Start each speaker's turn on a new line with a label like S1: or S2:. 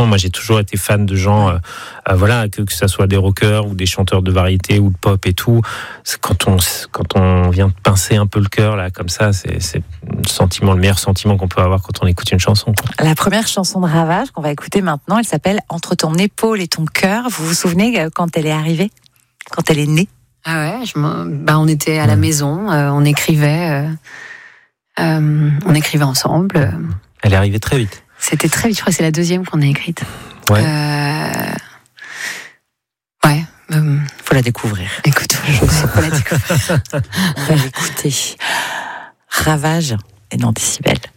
S1: important. Moi, j'ai toujours été fan de gens, que ça soit des rockers ou des chanteurs de variété ou de pop et tout. C'est quand on vient pincer un peu le cœur là, comme ça, c'est le meilleur sentiment qu'on peut avoir quand on écoute une chanson.
S2: La première chanson de Ravage qu'on va écouter maintenant, elle s'appelle Entre ton épaule et ton cœur. Vous vous souvenez quand elle est arrivée, quand elle est née?
S3: Ah ouais, on était à la maison, on écrivait ensemble.
S1: Elle est arrivée très vite.
S3: C'était très vite, je crois que c'est la deuxième qu'on a écrite.
S1: Ouais.
S2: Faut la découvrir.
S3: Écoute, faut la découvrir.
S2: On va l'écouter. Ravage et non Décibel.